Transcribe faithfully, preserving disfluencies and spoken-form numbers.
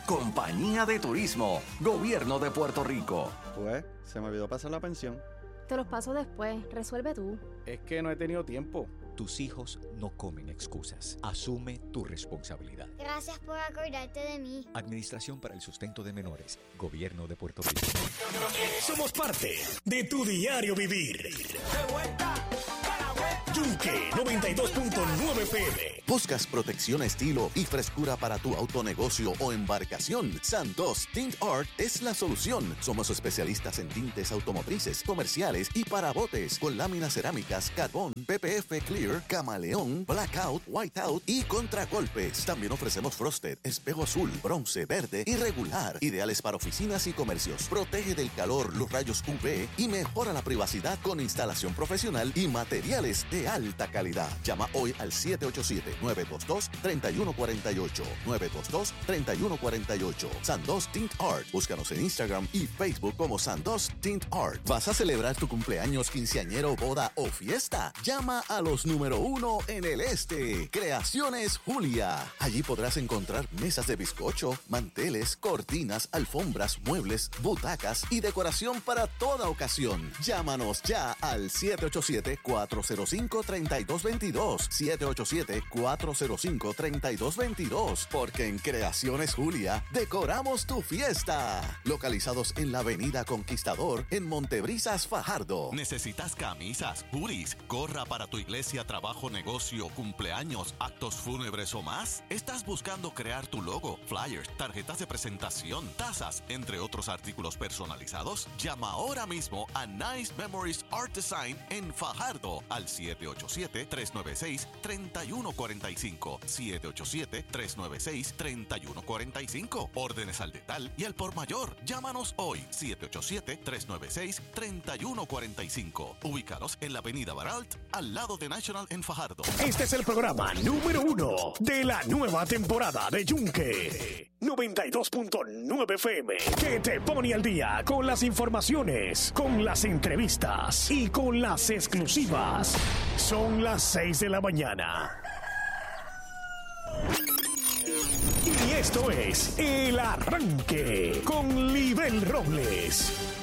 Compañía de Turismo, Gobierno de Puerto Rico. Pues, se me olvidó pasar la pensión. Te los paso después, resuelve tú. Es que no he tenido tiempo. Tus hijos no comen excusas. Asume tu responsabilidad. Gracias por acordarte de mí. Administración para el Sustento de Menores. Gobierno de Puerto Rico. Somos parte de tu diario vivir. De vuelta para Yunque noventa y dos punto nueve F M. ¿Buscas protección, estilo y frescura para tu autonegocio o embarcación? Santos Tint Art es la solución. Somos especialistas en tintes automotrices, comerciales y para botes, con láminas cerámicas, carbón, P P F Clear, camaleón, blackout, whiteout y contragolpes. También ofrecemos frosted, espejo azul, bronce, verde y regular, ideales para oficinas y comercios. Protege del calor, los rayos U V y mejora la privacidad con instalación profesional y materiales de alta calidad. Llama hoy al siete ocho siete, nueve dos dos, tres uno cuatro ocho, nueve dos dos, tres uno cuatro ocho. Sandos Tint Art. Búscanos en Instagram y Facebook como Sandos Tint Art. ¿Vas a celebrar tu cumpleaños, quinceañero, boda o fiesta? Llama a los número uno en el este. Creaciones Julia. Allí podrás encontrar mesas de bizcocho, manteles, cortinas, alfombras, muebles, butacas y decoración para toda ocasión. Llámanos ya al siete ocho siete, cuatro cero cinco, tres dos dos dos. siete ocho siete, cuatro cero cinco, tres dos dos dos. Porque en Creaciones Julia decoramos tu fiesta. Localizados en la Avenida Conquistador en Montebrisas, Fajardo. ¿Necesitas camisas, hoodies, gorra para tu iglesia, trabajo, negocio, cumpleaños, actos fúnebres o más? ¿Estás buscando crear tu logo, flyers, tarjetas de presentación, tazas, entre otros artículos personalizados? Llama ahora mismo a Nice Memories Art Design en Fajardo al siete ocho siete, tres nueve seis, tres uno cuatro cinco. siete ocho siete, tres nueve seis, tres uno cuatro cinco. Órdenes al detal y al por mayor. Llámanos hoy siete ocho siete, tres nueve seis, tres uno cuatro cinco. Ubícalos en la avenida Baralt, al lado de National en Fajardo. Este es el programa número uno de la nueva temporada de Yunque noventa y dos punto nueve F M, que te pone al día con las informaciones, con las entrevistas y con las exclusivas. Son las seis de la mañana. Y esto es El Arranque con Libel Robles.